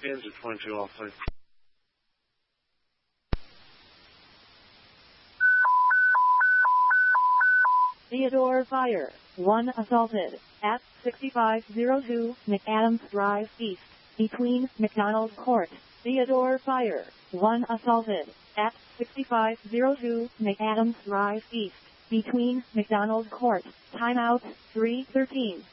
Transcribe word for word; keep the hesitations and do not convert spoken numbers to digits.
Kansas twenty-two off, please. Theodore Fire, one assaulted, at sixty-five oh two McAdams Drive East, between McDonald Court. Theodore Fire, one assaulted, at sixty-five oh two McAdams Drive East, between McDonald Court. Timeout, three thirteen.